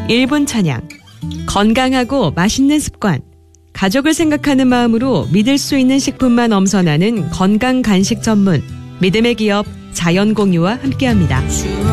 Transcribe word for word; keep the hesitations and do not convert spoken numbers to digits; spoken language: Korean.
일 분 찬양. 건강하고 맛있는 습관. 가족을 생각하는 마음으로 믿을 수 있는 식품만 엄선하는 건강 간식 전문 믿음의 기업 자연공유와 함께합니다.